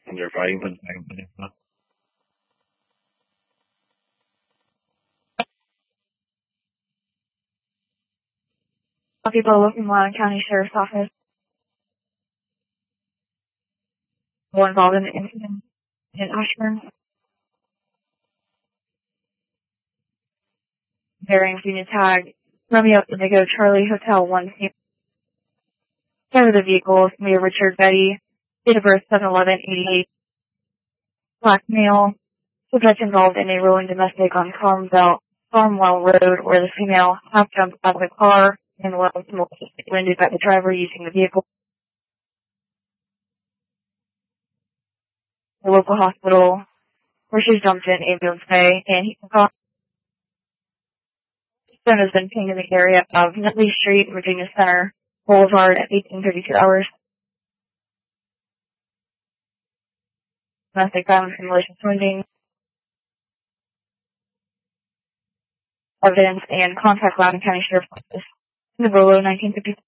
and they're fighting for the second. People from Loudoun County Sheriff's Office were involved in the incident in Ashburn. Bearing Union tag Romeo Indigo Charlie Hotel 1. Driver of the vehicle is Mayor Richard Betty. Date of birth 7/11/88. Black male. Subject involved in a rolling domestic on Farmwell Road, where the female half jumped out of the car and was wounded by the driver using the vehicle. The local hospital where she was jumped in ambulance bay, and he got son has been pinged in the area of Nutley Street, Virginia Center Boulevard at 18:32 hours. Domestic violence and malicious wounding. Evidence and contact Loudoun County Sheriff's Office. Nabolo, 1956.